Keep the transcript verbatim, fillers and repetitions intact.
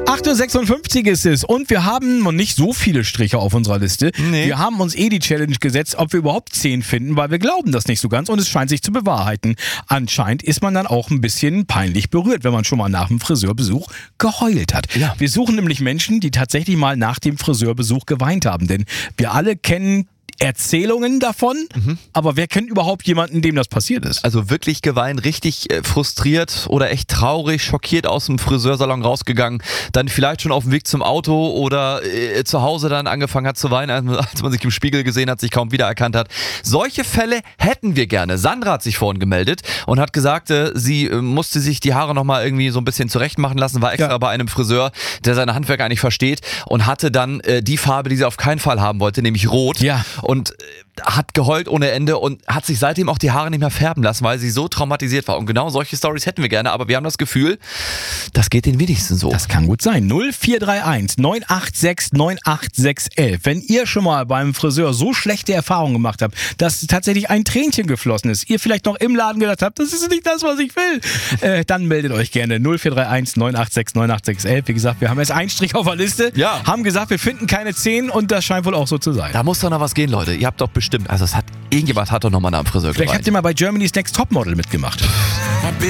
acht Uhr sechsundfünfzig ist es und wir haben noch nicht so viele Striche auf unserer Liste. Nee. Wir haben uns eh die Challenge gesetzt, ob wir überhaupt zehn finden, weil wir glauben das nicht so ganz und es scheint sich zu bewahrheiten. Anscheinend ist man dann auch ein bisschen peinlich berührt, wenn man schon mal nach dem Friseurbesuch geheult hat. Ja. Wir suchen nämlich Menschen, die tatsächlich mal nach dem Friseurbesuch geweint haben, denn wir alle kennen Erzählungen davon, mhm. aber wer kennt überhaupt jemanden, dem das passiert ist? Also wirklich geweint, richtig äh, frustriert oder echt traurig, schockiert aus dem Friseursalon rausgegangen, dann vielleicht schon auf dem Weg zum Auto oder äh, zu Hause dann angefangen hat zu weinen, als man sich im Spiegel gesehen hat, sich kaum wiedererkannt hat. Solche Fälle hätten wir gerne. Sandra hat sich vorhin gemeldet und hat gesagt, äh, sie äh, musste sich die Haare nochmal irgendwie so ein bisschen zurecht machen lassen, war extra ja. bei einem Friseur, der seine Handwerk eigentlich versteht und hatte dann äh, die Farbe, die sie auf keinen Fall haben wollte, nämlich rot. Ja. Und hat geheult ohne Ende und hat sich seitdem auch die Haare nicht mehr färben lassen, weil sie so traumatisiert war. Und genau solche Storys hätten wir gerne, aber wir haben das Gefühl, das geht den wenigsten so. Das kann gut sein. null vier drei eins neun acht sechs neun acht sechs eins. Wenn ihr schon mal beim Friseur so schlechte Erfahrungen gemacht habt, dass tatsächlich ein Tränchen geflossen ist, ihr vielleicht noch im Laden gedacht habt, das ist nicht das, was ich will, äh, dann meldet euch gerne. null vier drei eins neun acht sechs neun acht sechs eins. Wie gesagt, wir haben jetzt einen Strich auf der Liste, ja. haben gesagt, wir finden keine zehn und das scheint wohl auch so zu sein. Da muss doch noch was gehen, Leute. Ihr habt doch bestimmt, also es hat, irgendjemand hat doch noch mal nach dem Friseur Vielleicht geweint. habt ihr mal bei Germany's Next Topmodel mitgemacht.